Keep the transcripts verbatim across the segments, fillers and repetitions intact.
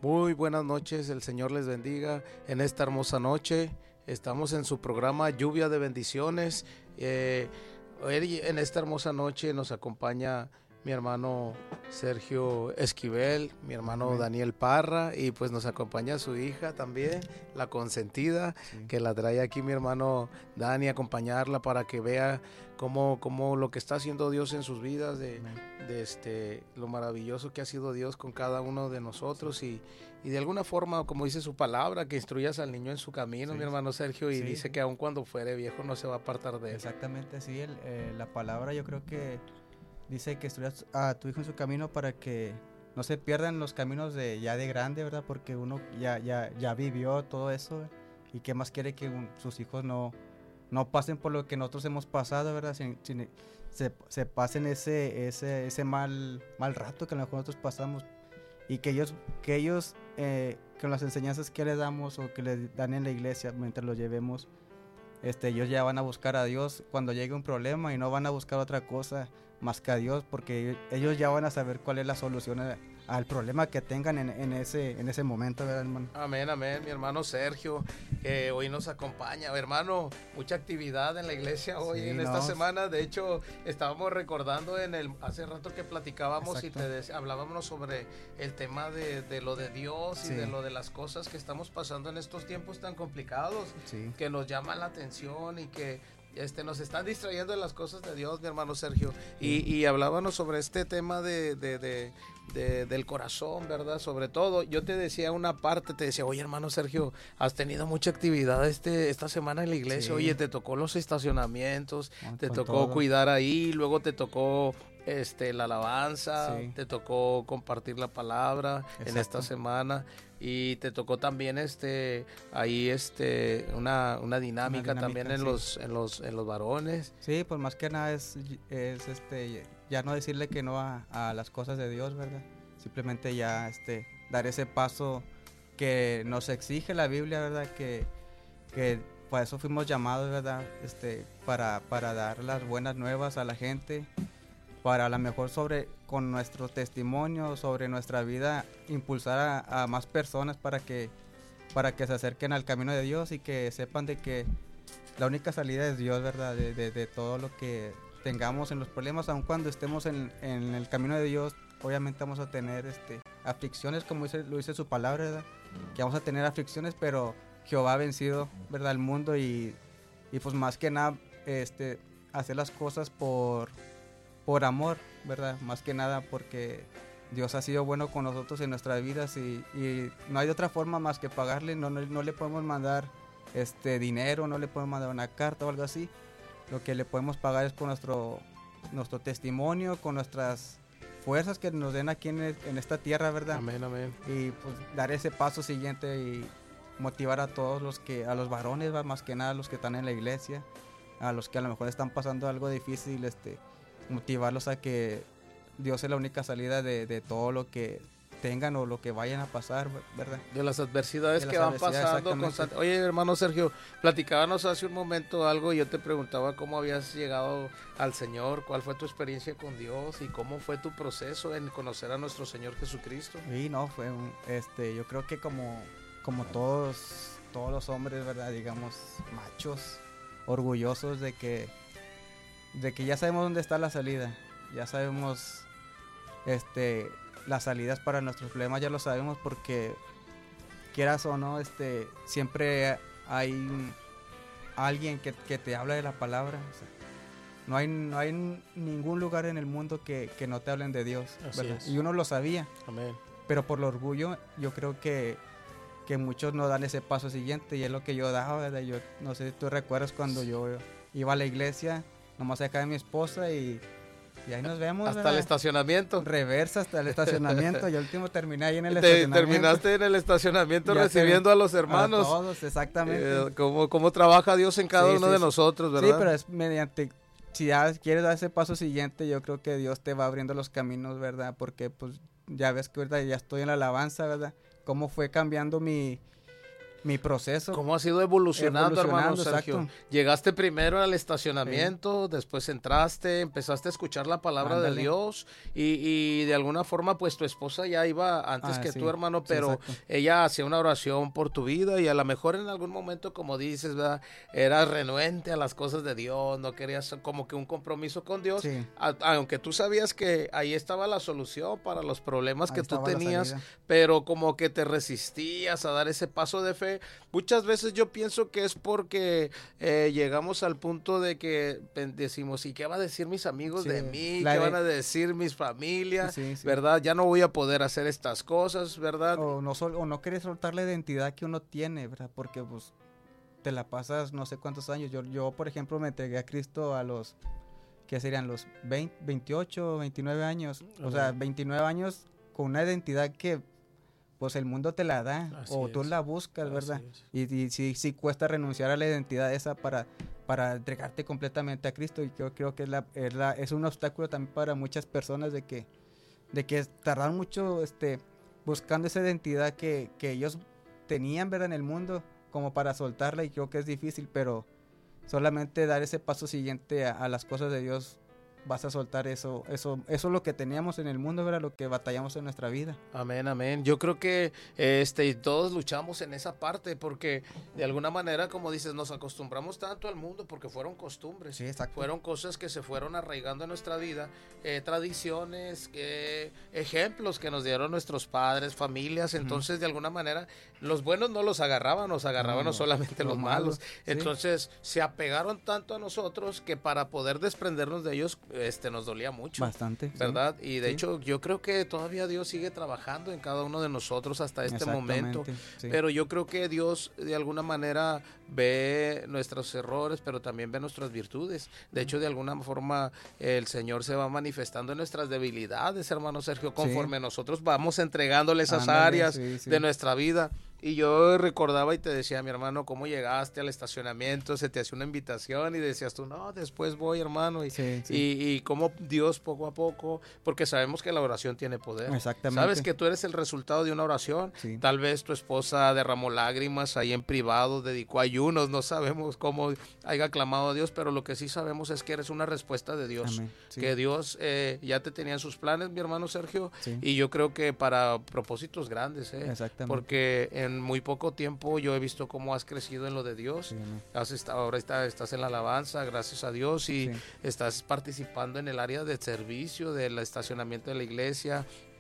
Muy buenas noches, el Señor les bendiga en esta hermosa noche. Estamos en su programa Lluvia de Bendiciones. Eh, hoy en esta hermosa noche nos acompaña mi hermano Sergio Esquivel, mi hermano Amén. Daniel Parra, y pues nos acompaña su hija también, la consentida, sí. que la trae aquí mi hermano Dani a acompañarla para que vea cómo, cómo lo que está haciendo Dios en sus vidas, de, de este, lo maravilloso que ha sido Dios con cada uno de nosotros, y, y de alguna forma, como dice su palabra, que instruyas al niño en su camino, sí. mi hermano Sergio, y sí. dice que aun cuando fuere viejo no se va a apartar de él. Exactamente, sí, el, eh, la palabra yo creo que dice que instruyas a tu hijo en su camino para que no se pierdan los caminos de ya de grande, ¿verdad? Porque uno ya, ya, ya vivió todo eso, ¿verdad? Y qué más quiere que un, sus hijos no, no pasen por lo que nosotros hemos pasado, ¿verdad? Sin, sin, se, se pasen ese, ese, ese mal, mal rato que a lo mejor nosotros pasamos, y que ellos, que ellos eh, con las enseñanzas que les damos o que les dan en la iglesia mientras los llevemos, Este, ellos ya van a buscar a Dios cuando llegue un problema y no van a buscar otra cosa más que a Dios, porque ellos ya van a saber cuál es la solución a, al problema que tengan en, en, ese, en ese momento, ¿verdad, hermano? Amén, amén, mi hermano Sergio, que hoy nos acompaña. Hermano, mucha actividad en la iglesia hoy, sí, en no. esta semana. De hecho, estábamos recordando en el hace rato que platicábamos Exacto. y te de, hablábamos sobre el tema de, de lo de Dios sí. y de lo de las cosas que estamos pasando en estos tiempos tan complicados, sí. que nos llaman la atención y que Este, nos están distrayendo de las cosas de Dios, mi hermano Sergio, y, y hablábamos sobre este tema de, de, de, de, del corazón, ¿verdad? Sobre todo, yo te decía una parte, te decía, oye, hermano Sergio, has tenido mucha actividad este, esta semana en la iglesia, sí. oye, te tocó los estacionamientos, ah, te tocó todo. Cuidar ahí, luego te tocó este, la alabanza, sí. te tocó compartir la palabra Exacto. en esta semana, y te tocó también este ahí este una, una, dinámica, una dinámica también en sí. los en los en los varones. Sí, pues más que nada es, es este ya no decirle que no a, a las cosas de Dios, ¿verdad? Simplemente ya este dar ese paso que nos exige la Biblia, ¿verdad? Que que para eso fuimos llamados, ¿verdad? Este para para dar las buenas nuevas a la gente, para a lo mejor sobre con nuestro testimonio, sobre nuestra vida, impulsar a, a más personas para que para que se acerquen al camino de Dios y que sepan de que la única salida es Dios, ¿verdad? De, de, de todo lo que tengamos en los problemas, aun cuando estemos en, en el camino de Dios, obviamente vamos a tener este aflicciones, como dice, lo dice su palabra, ¿verdad? Que vamos a tener aflicciones, pero Jehová ha vencido, ¿verdad? El mundo, y, y pues más que nada este, hacer las cosas por... por amor, ¿verdad? Más que nada porque Dios ha sido bueno con nosotros en nuestras vidas, y, y no hay otra forma más que pagarle. No, no, no le podemos mandar este dinero, no le podemos mandar una carta o algo así. Lo que le podemos pagar es con nuestro, nuestro testimonio, con nuestras fuerzas que nos den aquí en, en esta tierra, ¿verdad? Amén, amén. Y pues dar ese paso siguiente y motivar a todos los que, a los varones, ¿verdad? Más que nada a los que están en la iglesia, a los que a lo mejor están pasando algo difícil, este motivarlos a que Dios es la única salida de, de todo lo que tengan o lo que vayan a pasar, ¿verdad? De las adversidades de que las van pasando constantemente. Oye, hermano Sergio, platicábamos hace un momento algo y yo te preguntaba cómo habías llegado al Señor, cuál fue tu experiencia con Dios y cómo fue tu proceso en conocer a nuestro Señor Jesucristo. Sí, no, fue un, este, yo creo que como, como todos, todos los hombres, ¿verdad? Digamos, machos, orgullosos de que de que ya sabemos dónde está la salida, ya sabemos este las salidas para nuestros problemas, ya lo sabemos, porque quieras o no, este siempre hay alguien que, que te habla de la palabra. O sea, no hay no hay ningún lugar en el mundo que, que no te hablen de Dios, ¿verdad? Y uno lo sabía. Amén. Pero por el orgullo yo creo que que muchos no dan ese paso siguiente, y es lo que yo daba, ¿verdad? Yo no sé si tú recuerdas cuando yo iba a la iglesia, nomás acá de mi esposa, y, y ahí nos vemos. Hasta ¿verdad? El estacionamiento. Reversa hasta el estacionamiento. Y al último terminé ahí en el Te, estacionamiento. Terminaste en el estacionamiento recibiendo a los hermanos. A todos, exactamente. Eh, cómo, cómo trabaja Dios en cada sí, uno sí, de sí. nosotros, ¿verdad? Sí, pero es mediante, si ya quieres dar ese paso siguiente, yo creo que Dios te va abriendo los caminos, ¿verdad? Porque pues ya ves que ahorita ya estoy en la alabanza, ¿verdad? Cómo fue cambiando mi... mi proceso. ¿Cómo ha sido evolucionando, evolucionando hermano Sergio? Exacto. Llegaste primero al estacionamiento, sí. después entraste, empezaste a escuchar la palabra Ándale. de Dios y, y de alguna forma pues tu esposa ya iba antes ah, que sí. tú, hermano, pero sí, ella hacía una oración por tu vida y a lo mejor en algún momento, como dices, ¿verdad? Eras renuente a las cosas de Dios, no querías como que un compromiso con Dios, sí. a, aunque tú sabías que ahí estaba la solución para los problemas ahí que tú tenías, pero como que te resistías a dar ese paso de fe. Muchas veces yo pienso que es porque eh, llegamos al punto de que decimos, ¿y qué van a decir mis amigos sí, de mí? ¿Qué de... van a decir mis familias? Sí, sí. ¿Verdad? Ya no voy a poder hacer estas cosas, ¿verdad? O no, sol, o no quieres soltar la identidad que uno tiene, ¿verdad? Porque pues te la pasas no sé cuántos años. Yo, yo por ejemplo, me entregué a Cristo a los, ¿qué serían? Los veinte, veintiocho, veintinueve años. Uh-huh. O sea, veintinueve años con una identidad que pues el mundo te la da, Así o tú es. la buscas, ¿verdad? Y, y sí, sí cuesta renunciar a la identidad esa para, para entregarte completamente a Cristo, y yo creo que es, la, es, la, es un obstáculo también para muchas personas de que, de que tardan mucho este, buscando esa identidad que, que ellos tenían, ¿verdad? En el mundo, como para soltarla, y creo que es difícil, pero solamente dar ese paso siguiente a, a las cosas de Dios, vas a soltar eso, eso, eso es lo que teníamos en el mundo, ¿verdad? Lo que batallamos en nuestra vida. Amén, amén. Yo creo que este, todos luchamos en esa parte, porque de alguna manera, como dices, nos acostumbramos tanto al mundo porque fueron costumbres, sí, exacto. fueron cosas que se fueron arraigando en nuestra vida, eh, tradiciones, eh, ejemplos que nos dieron nuestros padres, familias, entonces uh-huh. de alguna manera los buenos no los agarraban, nos agarraban no, no, solamente los, los malos, malos. Entonces sí. se apegaron tanto a nosotros que para poder desprendernos de ellos este nos dolía mucho. Bastante. ¿Verdad? Sí. Y de sí. hecho yo creo que todavía Dios sigue trabajando en cada uno de nosotros hasta este momento. Sí. Pero yo creo que Dios de alguna manera ve nuestros errores, pero también ve nuestras virtudes. De hecho, de alguna forma el Señor se va manifestando en nuestras debilidades, hermano Sergio, conforme sí. nosotros vamos entregándole esas Ándale, áreas sí, sí. de nuestra vida. Y yo recordaba y te decía, mi hermano, cómo llegaste al estacionamiento, se te hacía una invitación y decías tú, no, después voy, hermano, y, sí, sí. y, y cómo Dios poco a poco, porque sabemos que la oración tiene poder. Exactamente. Sabes que tú eres el resultado de una oración, sí. tal vez tu esposa derramó lágrimas ahí en privado, dedicó ayunos, no sabemos cómo haya clamado a Dios, pero lo que sí sabemos es que eres una respuesta de Dios, sí. que Dios eh, ya te tenía en sus planes, mi hermano Sergio, sí. y yo creo que para propósitos grandes, eh, Exactamente. porque en muy poco tiempo yo he visto cómo has crecido en lo de Dios. Sí, ¿no? Has estado, ahora está, estás en la alabanza, gracias a Dios, y sí. estás participando en el área de servicio, del estacionamiento de la iglesia.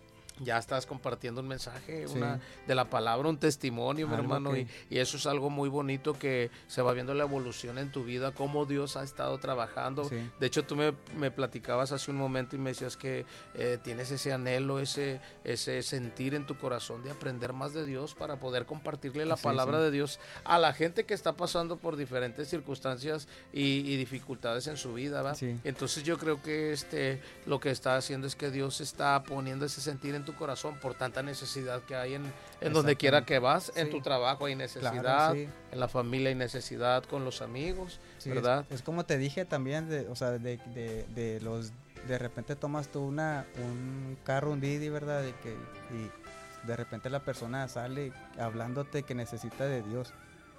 Ya estás compartiendo un mensaje, sí. una, de la palabra, un testimonio, mi hermano, que... y, y eso es algo muy bonito que se va viendo la evolución en tu vida, cómo Dios ha estado trabajando. Sí. De hecho, tú me, me platicabas hace un momento y me decías que eh, tienes ese anhelo, ese, ese sentir en tu corazón de aprender más de Dios para poder compartirle la sí, palabra sí. de Dios a la gente que está pasando por diferentes circunstancias y, y dificultades en su vida, ¿va? Sí. Entonces yo creo que este lo que está haciendo es que Dios está poniendo ese sentir en tu corazón por tanta necesidad que hay en, en donde quiera que vas, sí. en tu trabajo hay necesidad, claro, sí. en la familia hay necesidad, con los amigos, sí, ¿verdad? Es, es como te dije también, de, o sea, de, de, de los, de repente tomas tú una, un carro, un Didi, ¿verdad? De que, y de repente la persona sale hablándote que necesita de Dios,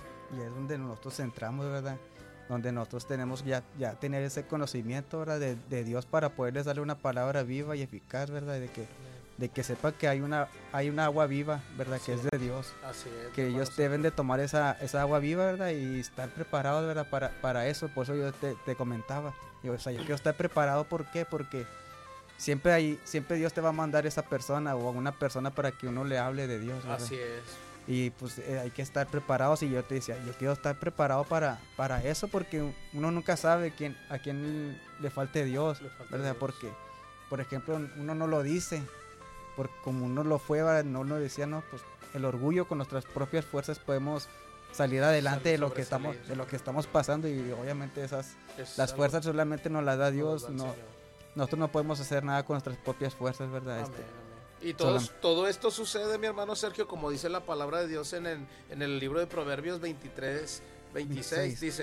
y es donde nosotros entramos, ¿verdad? Donde nosotros tenemos ya, ya tener ese conocimiento, ¿verdad? De, de Dios para poderles darle una palabra viva y eficaz, ¿verdad? De que de que sepa que hay una hay una agua viva, ¿verdad? Sí. Que es de Dios. Así es, que ellos deben de tomar esa, esa agua viva, ¿verdad? Y estar preparados, ¿verdad? Para, para eso, por eso yo te, te comentaba. Yo, o sea, yo quiero estar preparado, ¿por qué? Porque siempre hay, siempre Dios te va a mandar esa persona o a una persona para que uno le hable de Dios, ¿verdad? Así es. Y pues eh, hay que estar preparados, y yo te decía, yo quiero estar preparado para, para eso, porque uno nunca sabe quién, a quién le falte Dios, le falte ¿verdad? Dios. Porque, por ejemplo, uno no lo dice, porque como uno lo fue, no nos decía, no, pues el orgullo, con nuestras propias fuerzas podemos salir adelante Salir de lo que estamos de lo que estamos pasando, y obviamente esas es las fuerzas solamente nos las da Dios, no, nosotros no podemos hacer nada con nuestras propias fuerzas, ¿verdad? Amén, este, amén. Y todo, todo esto sucede, mi hermano Sergio, como dice la palabra de Dios en el, en el libro de Proverbios veintitrés, veintiséis, dice: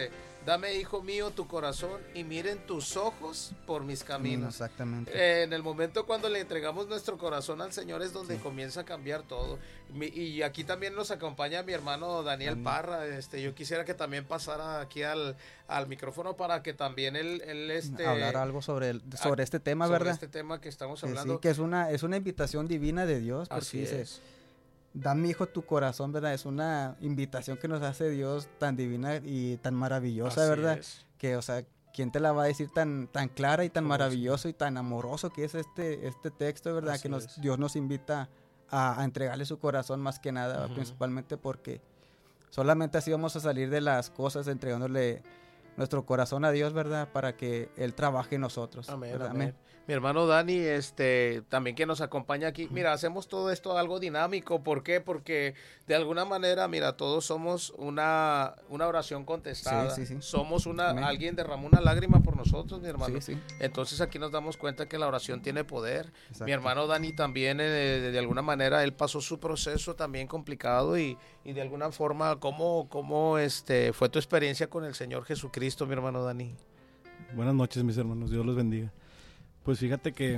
dame, hijo mío, tu corazón y miren tus ojos por mis caminos. Exactamente. Eh, en el momento cuando le entregamos nuestro corazón al Señor es donde sí. comienza a cambiar todo. Mi, y aquí también nos acompaña mi hermano Daniel Amén. Parra. Este, yo quisiera que también pasara aquí al, al micrófono para que también él, él este, hablar algo sobre, el, sobre a, este tema, sobre ¿verdad? Este tema que estamos hablando. Sí, que es una, es una invitación divina de Dios. Porque Así dice, es. Dame, hijo, tu corazón, ¿verdad? Es una invitación que nos hace Dios tan divina y tan maravillosa, Así ¿verdad? Es. Que, o sea, ¿quién te la va a decir tan, tan clara y tan maravilloso sí. y tan amoroso que es este, este texto, ¿verdad? Así que nos, Dios nos invita a, a entregarle su corazón más que nada, uh-huh. principalmente porque solamente así vamos a salir de las cosas entregándole nuestro corazón a Dios, ¿verdad? Para que Él trabaje en nosotros. Amén, amén. amén. Mi hermano Dani, este, también que nos acompaña aquí. Mira, hacemos todo esto algo dinámico. ¿Por qué? Porque de alguna manera, mira, todos somos una, una oración contestada. Sí, sí, sí. Somos una, amén. Alguien derramó una lágrima por nosotros, mi hermano. Sí, sí. Entonces aquí nos damos cuenta que la oración tiene poder. Exacto. Mi hermano Dani también, eh, de, de alguna manera, él pasó su proceso también complicado y, y de alguna forma, ¿cómo, cómo este, fue tu experiencia con el Señor Jesucristo, mi hermano Dani? Buenas noches, mis hermanos. Dios los bendiga. Pues fíjate que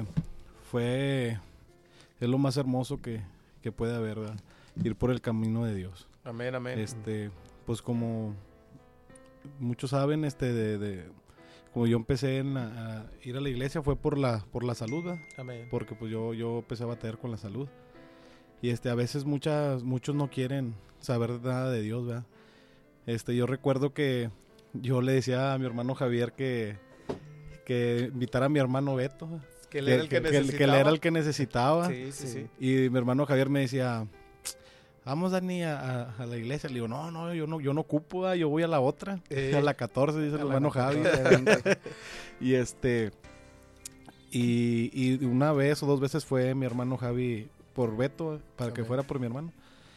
fue, es lo más hermoso que, que puede haber, ¿verdad? Ir por el camino de Dios. Amén, amén. Este, pues como muchos saben, este, de, de como yo empecé en a, a ir a la iglesia fue por la, por la salud, ¿verdad? Amén. Porque pues yo, yo empecé a batallar con la salud. Y este, a veces muchas, muchos no quieren saber nada de Dios, ¿verdad? Este, yo recuerdo que yo le decía a mi hermano Javier que que invitara a mi hermano Beto, que él era el que, que, que, que él era el que necesitaba. Sí, sí, sí. Y mi hermano Javier me decía, vamos, Dani, a, a, a la iglesia. Le digo, no, no, yo no, yo no ocupo, yo voy a la otra, eh, a la catorce, dice el hermano Javier. y este, y, y una vez o dos veces fue mi hermano Javi por Beto, para okay. que fuera por mi hermano.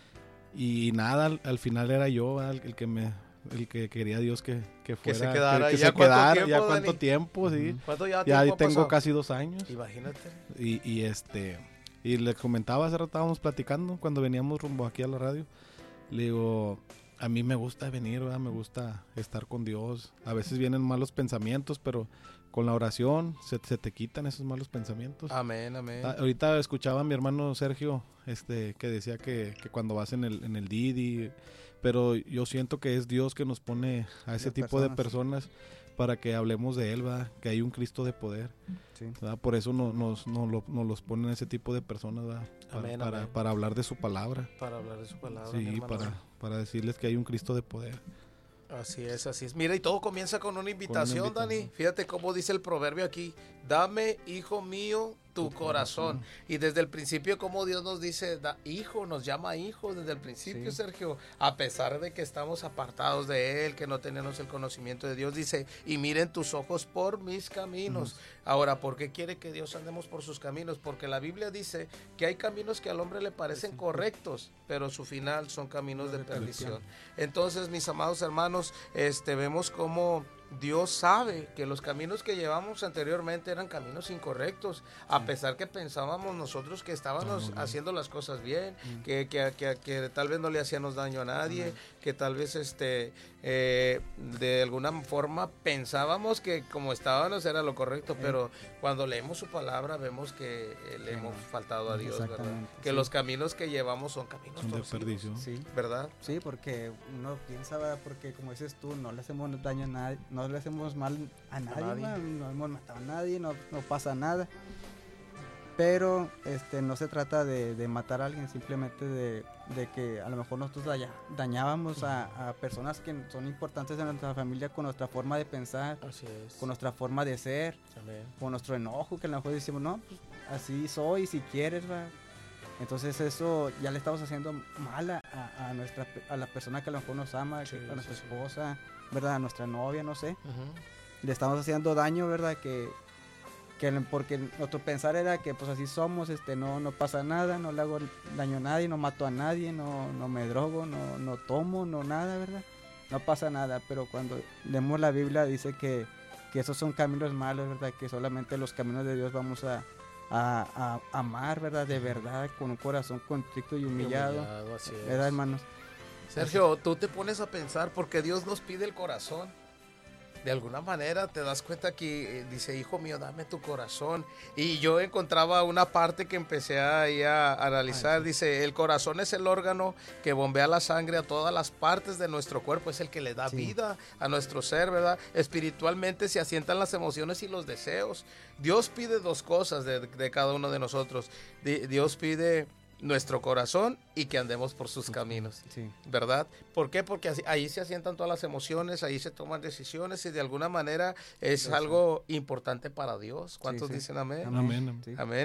Y nada, al, al final era yo el, el que me... el que quería Dios que, que fuera, que se quedara, que, que ¿ya se cuánto quedara, tiempo, ya Dani? cuánto tiempo, sí. ¿Cuánto ya, ya tiempo tengo pasado? Casi dos años. Imagínate. Y, y este, y le comentaba, hace rato estábamos platicando cuando veníamos rumbo aquí a la radio. Le digo, a mí me gusta venir, ¿verdad? Me gusta estar con Dios. A veces vienen malos pensamientos, pero con la oración se, se te quitan esos malos pensamientos. Amén, amén. Ah, ahorita escuchaba a mi hermano Sergio, este, que decía que, que cuando vas en el, en el Didi, pero yo siento que es Dios que nos pone a ese tipo personas. de personas para que hablemos de Él, ¿verdad? Que hay un Cristo de poder, sí. ¿verdad? Por eso no, nos, nos, lo, nos los ponen ese tipo de personas, ¿verdad? Para, amén, para, amén. para hablar de su palabra. Para hablar de su palabra, sí, para, para decirles que hay un Cristo de poder. Así es, así es. Mira, y todo comienza con una invitación, con una invitación. Dani. Fíjate cómo dice el proverbio aquí. Dame, hijo mío, tu, tu corazón. corazón. Y desde el principio, como Dios nos dice, da, hijo, nos llama hijo desde el principio, sí. Sergio. A pesar de que estamos apartados de Él, que no tenemos el conocimiento de Dios, dice, y miren tus ojos por mis caminos. Uh-huh. Ahora, ¿por qué quiere que Dios andemos por sus caminos? Porque la Biblia dice que hay caminos que al hombre le parecen sí. correctos, pero su final son caminos de, de perdición. Entonces, mis amados hermanos, este, vemos cómo Dios sabe que los caminos que llevamos anteriormente eran caminos incorrectos, a pesar que pensábamos nosotros que estábamos no, haciendo las cosas bien, mm. que, que, que, que tal vez no le hacíamos daño a nadie, mm. que tal vez este eh, de alguna forma pensábamos que como estábamos era lo correcto, mm. pero cuando leemos su palabra vemos que eh, le hemos faltado a Dios, ¿verdad? Que sí. los caminos que llevamos son caminos son de perdición, sí. ¿verdad? Sí, porque uno piensa, ¿verdad? Porque como dices tú, no le hacemos daño a nadie, no le hacemos mal a nadie, a nadie. Man, no hemos matado a nadie, no, no pasa nada. Pero este no se trata de, de matar a alguien, simplemente de, de que a lo mejor nosotros daña, dañábamos a, a personas que son importantes en nuestra familia con nuestra forma de pensar, así es. Con nuestra forma de ser, Amén. Con nuestro enojo, que a lo mejor decimos, no, pues así soy, si quieres, ¿va? Entonces eso ya le estamos haciendo mal a, a, nuestra, a la persona que a lo mejor nos ama, sí, a nuestra sí, esposa, ¿verdad? A nuestra novia, no sé. Uh-huh. Le estamos haciendo daño, ¿verdad? Que, que porque nuestro pensar era que pues así somos, este, no, no pasa nada, no le hago daño a nadie, no mato a nadie, no, no me drogo, no, no tomo, no nada, ¿verdad? No pasa nada, pero cuando leemos la Biblia dice que, que esos son caminos malos, ¿verdad? Que solamente los caminos de Dios vamos a A, a amar, ¿verdad? De verdad, con un corazón contrito y humillado, y humillado así es. ¿Verdad, hermanos? Sergio, tú te pones a pensar porque Dios nos pide el corazón. de alguna manera te das cuenta que eh, dice, hijo mío, dame tu corazón. Y yo encontraba una parte que empecé ahí a analizar. Ay, sí. Dice, el corazón es el órgano que bombea la sangre a todas las partes de nuestro cuerpo. Es el que le da sí. vida a nuestro ser, ¿verdad? Espiritualmente se asientan las emociones y los deseos. Dios pide dos cosas de, de cada uno de nosotros. Di, Dios pide nuestro corazón y que andemos por sus caminos, sí. ¿verdad? ¿Por qué? Porque así, ahí se asientan todas las emociones, ahí se toman decisiones y de alguna manera es sí, algo sí. importante para Dios. ¿Cuántos sí, sí. dicen amén? Amén. Amén. Amén.